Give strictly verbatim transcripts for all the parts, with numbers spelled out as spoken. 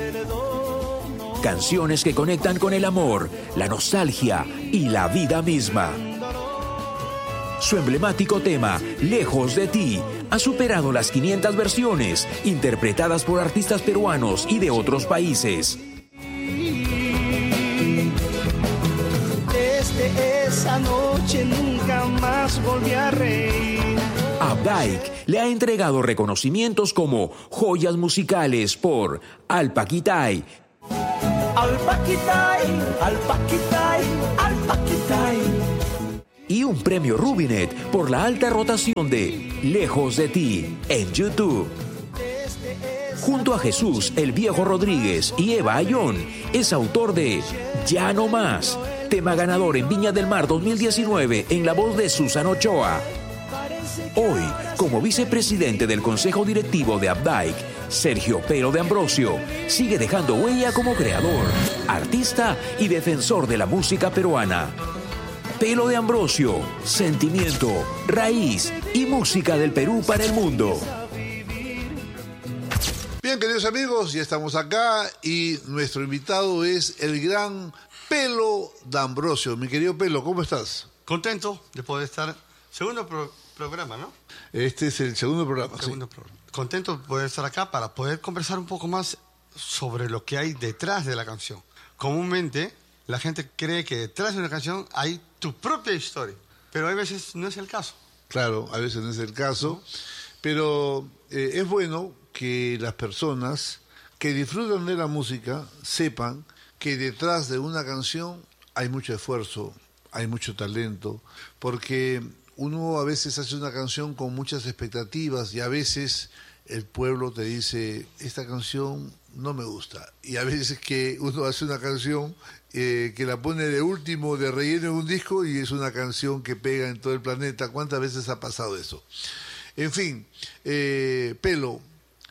Canciones que conectan con el amor, la nostalgia y la vida misma. Su emblemático tema, Lejos de ti, ha superado las quinientas versiones, interpretadas por artistas peruanos y de otros países. Desde esa noche nunca más volví a reír. Abdaik le ha entregado reconocimientos como joyas musicales por Alpaquitay, Alpaquitay, Alpaquitay, Alpaquitay. Y un premio Rubinet por la alta rotación de Lejos de ti en YouTube. Junto a Jesús El Viejo Rodríguez y Eva Ayón, es autor de Ya no más, tema ganador en Viña del Mar dos mil diecinueve en la voz de Susana Ochoa. Hoy, como vicepresidente del Consejo Directivo de Abdaik, Sergio Pelo de Ambrosio sigue dejando huella como creador, artista y defensor de la música peruana. Pelo de Ambrosio, sentimiento, raíz y música del Perú para el mundo. Bien, queridos amigos, ya estamos acá y nuestro invitado es el gran Pelo de Ambrosio. Mi querido Pelo, ¿cómo estás? Contento de poder estar. Segundo pro programa, ¿no? Este es el segundo programa. Segundo sí. programa. Contento de poder estar acá para poder conversar un poco más sobre lo que hay detrás de la canción. Comúnmente, la gente cree que detrás de una canción hay tu propia historia, pero a veces no es el caso. Claro, a veces no es el caso, pero eh, es bueno que las personas que disfrutan de la música sepan que detrás de una canción hay mucho esfuerzo, hay mucho talento, porque uno a veces hace una canción con muchas expectativas y a veces el pueblo te dice, esta canción no me gusta. Y a veces que uno hace una canción eh, que la pone de último, de relleno en un disco y es una canción que pega en todo el planeta. ¿Cuántas veces ha pasado eso? En fin, eh, Pelo,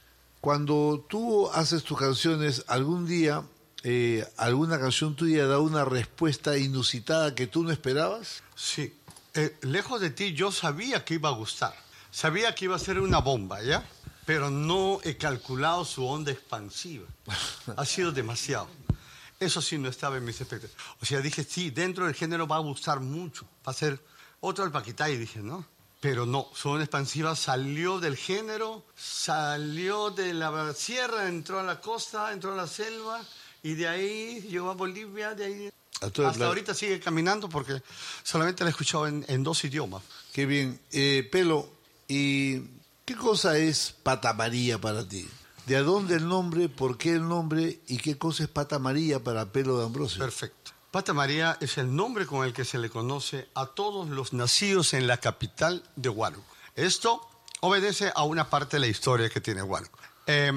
cuando tú haces tus canciones, algún día eh, alguna canción tuya da una respuesta inusitada que tú no esperabas. Sí. Eh, lejos de ti yo sabía que iba a gustar, sabía que iba a ser una bomba, ¿ya? Pero no he calculado su onda expansiva. Ha sido demasiado. Eso sí no estaba en mis expectativas. O sea, dije, sí, dentro del género va a gustar mucho, va a ser otro Alpaquitay, dije, ¿no? Pero no, su onda expansiva salió del género, salió de la sierra, entró a la costa, entró a la selva, y de ahí llegó a Bolivia, de ahí... Hasta la... ahorita sigue caminando porque solamente la he escuchado en, en dos idiomas. Qué bien. Eh, Pelo, ¿y qué cosa es Pata María para ti? ¿De dónde el nombre, por qué el nombre y qué cosa es Pata María para Pelo de Ambrosio? Perfecto. Pata María es el nombre con el que se le conoce a todos los nacidos en la capital de Huánuco. Esto obedece a una parte de la historia que tiene Huánuco. Eh,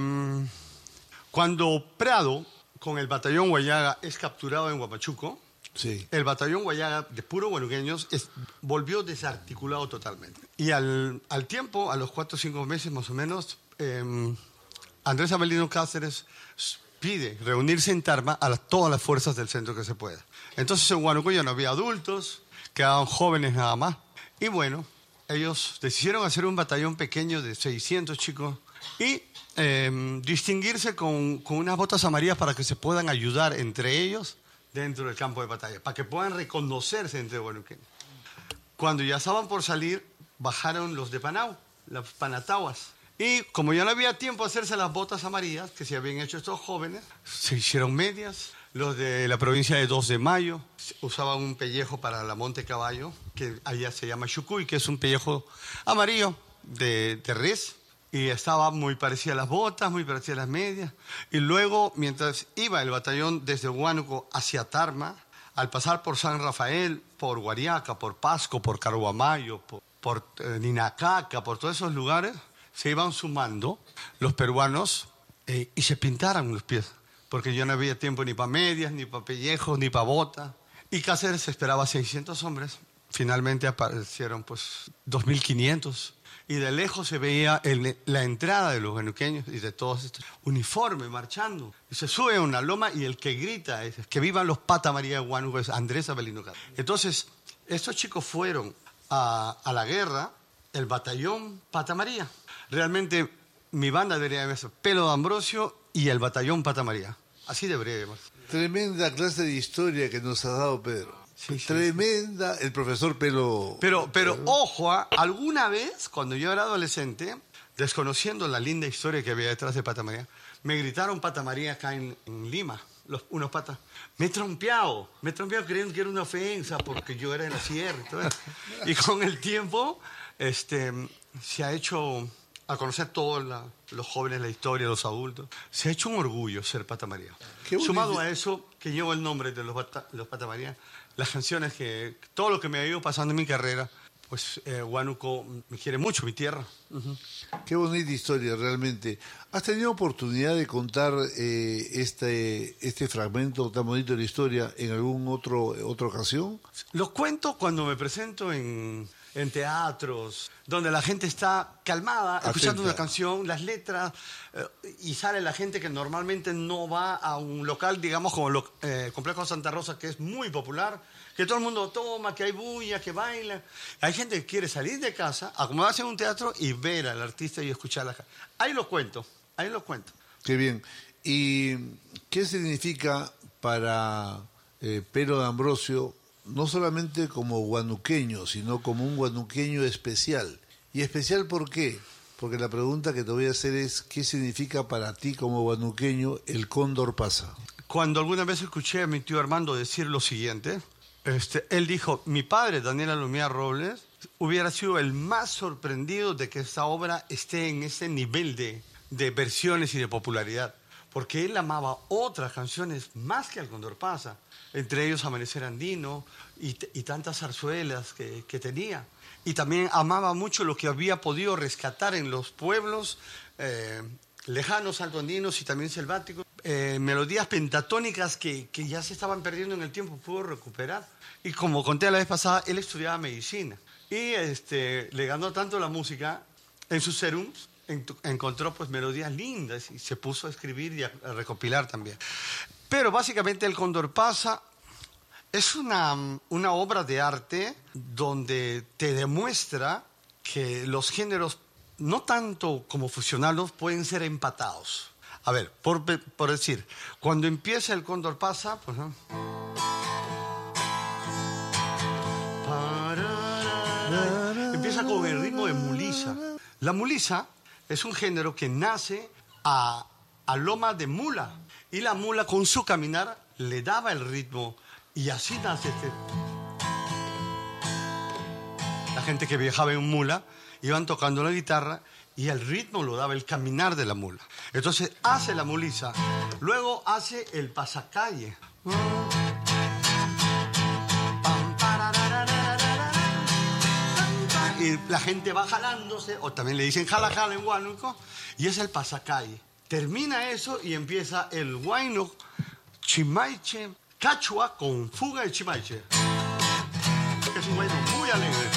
cuando Prado, con el batallón Huallaga, es capturado en Huamachuco, sí. El batallón Huallaga, de puros huanuqueños, es, volvió desarticulado totalmente. Y al, al tiempo, a los cuatro o cinco meses más o menos, eh, Andrés Avelino Cáceres pide reunirse en Tarma a la, todas las fuerzas del centro que se pueda. Entonces en Huánuco ya no había adultos, quedaban jóvenes nada más. Y bueno, ellos decidieron hacer un batallón pequeño de seiscientos chicos y eh, distinguirse con, con unas botas amarillas para que se puedan ayudar entre ellos dentro del campo de batalla, para que puedan reconocerse entre huanuqueños. Cuando ya estaban por salir, bajaron los de Panau, las panatahuas. Y como ya no había tiempo de hacerse las botas amarillas que se habían hecho estos jóvenes, se hicieron medias. Los de la provincia de dos de Mayo usaban un pellejo para la Monte Caballo, que allá se llama chucuy, que es un pellejo amarillo de, de res. Y estaba muy parecida a las botas, muy parecida a las medias. Y luego, mientras iba el batallón desde Huánuco hacia Tarma, al pasar por San Rafael, por Guariaca, por Pasco, por Caruamayo, por, por eh, Ninacaca, por todos esos lugares, se iban sumando los peruanos eh, y se pintaran los pies, porque ya no había tiempo ni para medias, ni para pellejos, ni para botas. Y Cáceres esperaba seiscientos hombres. Finalmente aparecieron pues dos mil quinientos. Y de lejos se veía el, la entrada de los huanuqueños y de todos estos uniformes marchando. Y se sube a una loma y el que grita es que vivan los Pata María de Huánuco es Andrés Avelino Cáceres. Entonces, estos chicos fueron a, a la guerra, el batallón Pata María. Realmente mi banda debería llamarse Pelo de Ambrosio y el batallón Pata María. Así de breve, Marcelo. Tremenda clase de historia que nos ha dado Pedro. Sí, sí, Tremenda, el profesor Pelo. Pero, pero ojo, ¿ah? Alguna vez, cuando yo era adolescente, desconociendo la linda historia que había detrás de Pata María, me gritaron Pata María acá en, en Lima, los, unos patas. Me he trompeado, me he trompeado creyendo que era una ofensa porque yo era de la sierra y todo eso. Y con el tiempo este, se ha hecho, a conocer todos la, los jóvenes, la historia, los adultos, se ha hecho un orgullo ser Pata María. Sumado a eso, que llevo el nombre de los, Pata, los Pata María, las canciones que, todo lo que me ha ido pasando en mi carrera, pues eh, Huánuco me quiere mucho, mi tierra. Uh-huh. Qué bonita historia, realmente. ¿Has tenido oportunidad de contar eh, este, este fragmento tan bonito de la historia en algún otro otra ocasión? Los cuento cuando me presento en, en teatros, donde la gente está calmada, Atenta. escuchando una canción, las letras, eh, y sale la gente que normalmente no va a un local, digamos, como el eh, Complejo Santa Rosa, que es muy popular, que todo el mundo toma, que hay bulla, que baila. Hay gente que quiere salir de casa, acomodarse en un teatro y ver al artista y escucharla. Ahí lo cuento, ahí lo cuento. Qué bien. ¿Y qué significa para eh, Pelo D'Ambrosio, no solamente como huanuqueño, sino como un huanuqueño especial? ¿Y especial por qué? Porque la pregunta que te voy a hacer es, ¿qué significa para ti como huanuqueño el cóndor pasa? Cuando alguna vez escuché a mi tío Armando decir lo siguiente... Este, él dijo, mi padre, Daniel Alomía Robles, hubiera sido el más sorprendido de que esta obra esté en ese nivel de, de versiones y de popularidad, porque él amaba otras canciones más que al Cóndor Pasa, entre ellos Amanecer Andino y, y tantas zarzuelas que, que tenía. Y también amaba mucho lo que había podido rescatar en los pueblos eh, lejanos, altoandinos y también selváticos. Eh, melodías pentatónicas que, que ya se estaban perdiendo en el tiempo, pudo recuperar. Y como conté la vez pasada, él estudiaba medicina y este, le ganó tanto la música, en sus serums en, encontró pues melodías lindas y se puso a escribir y a, a recopilar también. Pero básicamente el Cóndor Pasa es una, una obra de arte donde te demuestra que los géneros, no tanto como fusionarlos, pueden ser empatados. A ver, por, por decir, cuando empieza el Cóndor Pasa, pues, ¿no? Empieza con el ritmo de mulisa. La mulisa es un género que nace a, a loma de mula, y la mula con su caminar le daba el ritmo, y así nace este. La gente que viajaba en mula iban tocando la guitarra y el ritmo lo daba el caminar de la mula. Entonces hace la mulisa, luego hace el pasacalle. Y la gente va jalándose, o también le dicen jala jala en Huánuco, y es el pasacalle. Termina eso y empieza el huayno chimaiche cachua con fuga de chimaiche. Es un huayno muy alegre.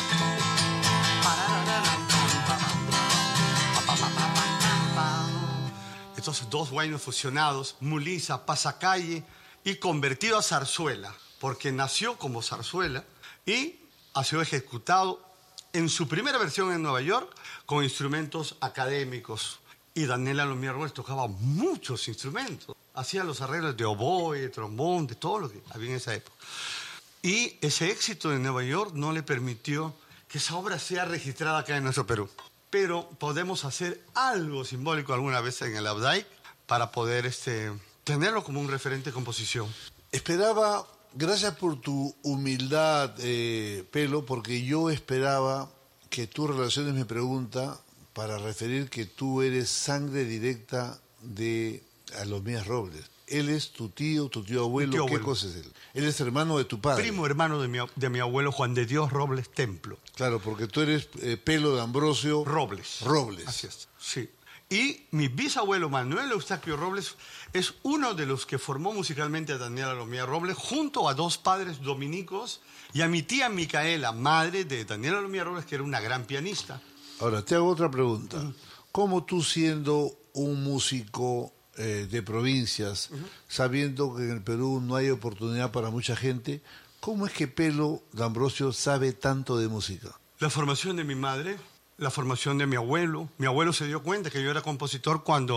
Estos dos huaynos fusionados, mulisa, pasacalle, y convertido a zarzuela, porque nació como zarzuela y ha sido ejecutado en su primera versión en Nueva York con instrumentos académicos. Y Daniel Alomía Robles tocaba muchos instrumentos, hacía los arreglos de oboe, trombón, de todo lo que había en esa época. Y ese éxito en Nueva York no le permitió que esa obra sea registrada acá en nuestro Perú. Pero podemos hacer algo simbólico alguna vez en el Abdai para poder este, tenerlo como un referente de composición. Esperaba, gracias por tu humildad, eh, Pelo, porque yo esperaba que tú relaciones mi pregunta para referir que tú eres sangre directa de Alomía Robles. Él es tu tío, tu tío abuelo, tío ¿qué abuelo. cosa es él? Él es hermano de tu padre. Primo hermano de mi, de mi abuelo Juan de Dios Robles Templo. Claro, porque tú eres eh, Pelo D'Ambrosio Robles. Robles. Así es, sí. Y mi bisabuelo Manuel Eustaquio Robles es uno de los que formó musicalmente a Daniel Alomía Robles junto a dos padres dominicos y a mi tía Micaela, madre de Daniel Alomía Robles, que era una gran pianista. Ahora, te hago otra pregunta. ¿Cómo tú, siendo un músico eh, de provincias, uh-huh. sabiendo que en el Perú no hay oportunidad para mucha gente, cómo es que Pelo D'Ambrosio sabe tanto de música? La formación de mi madre, la formación de mi abuelo. Mi abuelo se dio cuenta que yo era compositor cuando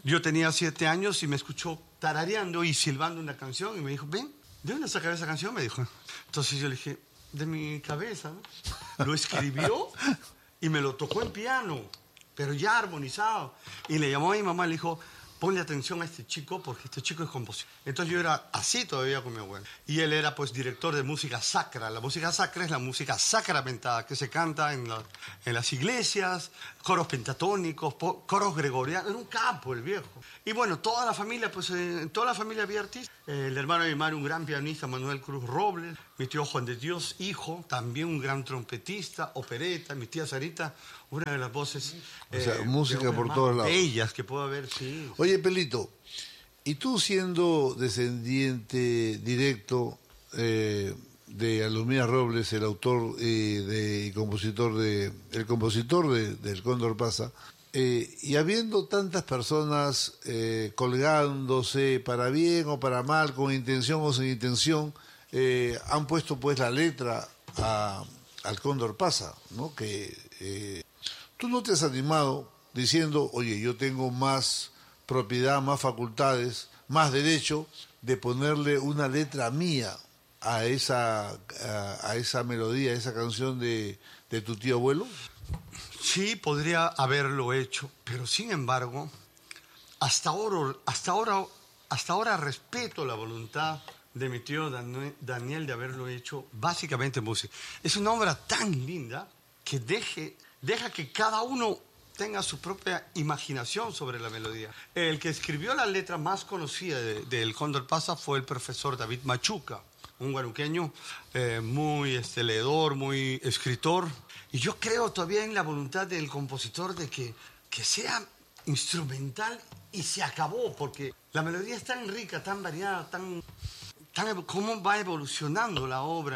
Yo tenía siete años y me escuchó tarareando y silbando una canción y me dijo, ven, ¿de dónde sacar esa canción? Me dijo. Entonces yo le dije, de mi cabeza, ¿no? Lo escribió y me lo tocó en piano, pero ya armonizado. Y le llamó a mi mamá y le dijo, ponle atención a este chico porque este chico es compositor. Entonces yo era así todavía con mi abuelo. Y él era pues director de música sacra. La música sacra es la música sacramentada que se canta en, la, en las iglesias, coros pentatónicos, po, coros gregorianos. Era un capo el viejo. Y bueno, toda la familia, pues en toda la familia había artistas. Eh, el hermano de mi madre, un gran pianista, Manuel Cruz Robles. Mi tío Juan de Dios, hijo, también un gran trompetista, opereta. Mi tía Sarita, una de las voces... O sea, eh, música por todos lados. Bellas que puedo haber, sí. Oye, Pelito, y tú siendo descendiente directo eh, de Alumía Robles, el autor eh, de, y compositor de, el compositor de, del Cóndor Pasa, eh, y habiendo tantas personas eh, colgándose para bien o para mal, con intención o sin intención, eh, han puesto pues la letra a, al Cóndor Pasa, ¿no? Que eh, tú no te has animado diciendo, oye, yo tengo más propiedad, más facultades, más derecho de ponerle una letra mía a esa a, a esa melodía, a esa canción de, de tu tío abuelo? Sí, podría haberlo hecho, pero sin embargo, hasta ahora, hasta ahora, hasta ahora respeto la voluntad de mi tío Daniel de haberlo hecho básicamente música. Es una obra tan linda que deje, deja que cada uno tenga su propia imaginación sobre la melodía. El que escribió la letra más conocida de, de El Cóndor Pasa fue el profesor David Machuca, un guaruqueño eh, muy este, leedor, muy escritor. Y yo creo todavía en la voluntad del compositor de que, que sea instrumental y se acabó, porque la melodía es tan rica, tan variada, tan, tan cómo va evolucionando la obra.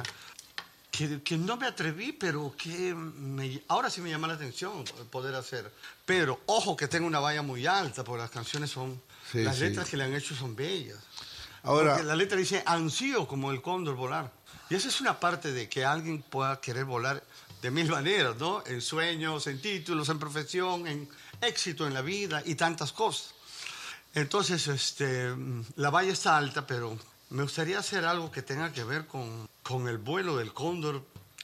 Que, que no me atreví, pero que me, ahora sí me llama la atención poder hacer. Pero ojo que tengo una valla muy alta, porque las canciones son, sí, las sí. letras que le han hecho son bellas. Ahora, porque la letra dice ansío como el cóndor volar. Y esa es una parte de que alguien pueda querer volar de mil maneras, ¿no? En sueños, en títulos, en profesión, en éxito en la vida y tantas cosas. Entonces, este, la valla está alta, pero me gustaría hacer algo que tenga que ver con, con el vuelo del cóndor,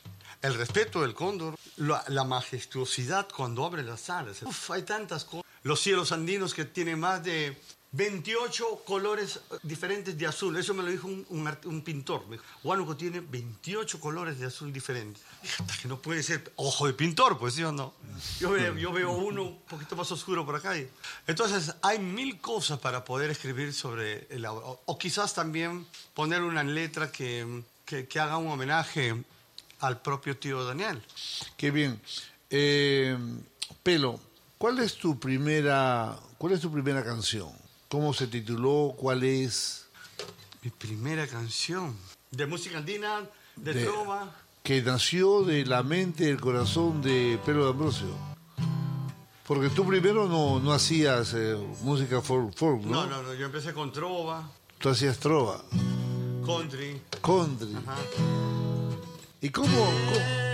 el respeto del cóndor, la, la majestuosidad cuando abre las alas. Uf, hay tantas cosas. Los cielos andinos que tienen más de veintiocho colores diferentes de azul. Eso me lo dijo un, un, un pintor. Me dijo, Huánuco tiene veintiocho colores de azul diferentes. Dije, que no puede ser ojo de pintor, pues sí o no. Yo veo, yo veo uno un poquito más oscuro por acá. Entonces, hay mil cosas para poder escribir sobre el obra. O, o quizás también poner una letra que, que, que haga un homenaje al propio tío Daniel. Qué bien. Eh, Pelo, ¿cuál es tu primera, cuál es tu primera canción? ¿Cómo se tituló? ¿Cuál es? Mi primera canción. ¿De música andina? ¿De, de trova? Que nació de la mente y el corazón de Pelo de Ambrosio. Porque tú primero no, no hacías eh, música folk, folk, ¿no? No, no, no. Yo empecé con trova. Tú hacías trova. Country. Country. Ajá. ¿Y cómo, cómo?